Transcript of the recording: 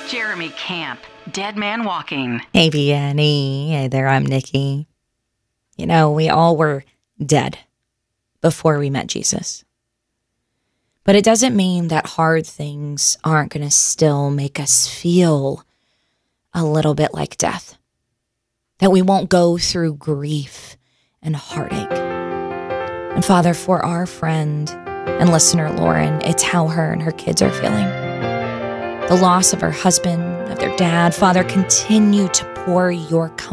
Jeremy Camp, Dead Man Walking. Hey, Vianney. Hey there, I'm Nikki. You know, we all were dead before we met Jesus. But it doesn't mean that hard things aren't going to still make us feel a little bit like death. That we won't go through grief and heartache. And Father, for our friend and listener, Lauren, it's how her and her kids are feeling. The loss of her husband, of their dad. Father, continue to pour your comfort